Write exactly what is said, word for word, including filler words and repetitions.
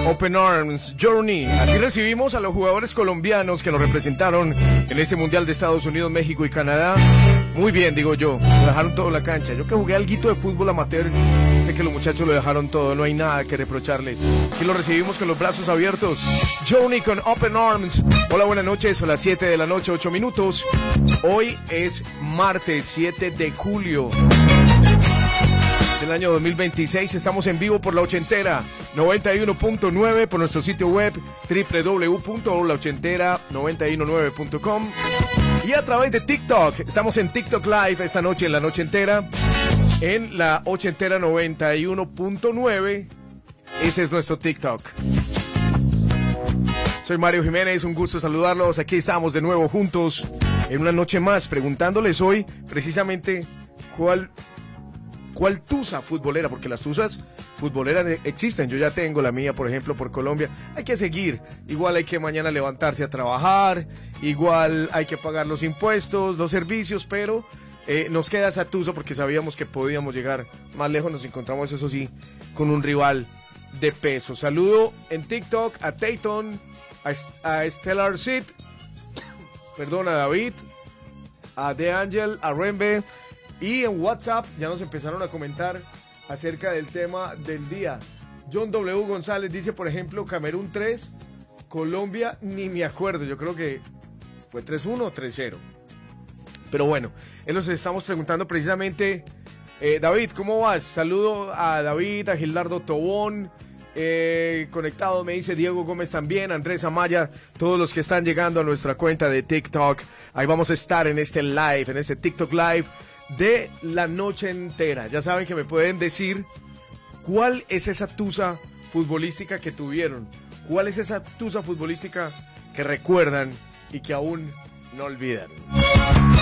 Open Arms Journey. Así recibimos a los jugadores colombianos que nos representaron en este Mundial de Estados Unidos, México y Canadá. Muy bien, digo yo, lo dejaron todo en la cancha. Yo que jugué alguito de fútbol amateur, sé que los muchachos lo dejaron todo, no hay nada que reprocharles. Aquí lo recibimos con los brazos abiertos. Journey con Open Arms. Hola, buenas noches, son las siete de la noche, ocho minutos. Hoy es martes siete de julio del año dos mil veintiséis. Estamos en vivo por La Ochentera noventa y uno punto nueve, por nuestro sitio web doble u doble u doble u punto la ochentera noventa y uno nueve punto com y a través de TikTok. Estamos en TikTok Live esta noche en La Noche Entera, en La Ochentera noventa y uno punto nueve. Ese es nuestro TikTok. Soy Mario Jiménez, un gusto saludarlos. Aquí estamos de nuevo juntos en una noche más, preguntándoles hoy precisamente cuál ¿Cuál tusa futbolera? Porque las tusas futboleras existen. Yo ya tengo la mía, por ejemplo, por Colombia. Hay que seguir. Igual hay que mañana levantarse a trabajar. Igual hay que pagar los impuestos, los servicios, pero eh, nos queda esa tusa porque sabíamos que podíamos llegar más lejos. Nos encontramos, eso sí, con un rival de peso. Saludo en TikTok a Tayton, a, a Stellar Sid, perdón, a David, a The Angel, a Rembe. Y en WhatsApp ya nos empezaron a comentar acerca del tema del día. John W. González dice, por ejemplo, Camerún tres, Colombia, ni me acuerdo. Yo creo que fue tres uno o tres cero. Pero bueno, él nos estamos preguntando precisamente. Eh, David, ¿cómo vas? Saludo a David, a Gildardo Tobón. Eh, conectado me dice Diego Gómez también, Andrés Amaya, todos los que están llegando a nuestra cuenta de TikTok. Ahí vamos a estar en este live, en este TikTok Live de La Noche Entera. Ya saben que me pueden decir cuál es esa tusa futbolística que tuvieron, cuál es esa tusa futbolística que recuerdan y que aún no olvidan.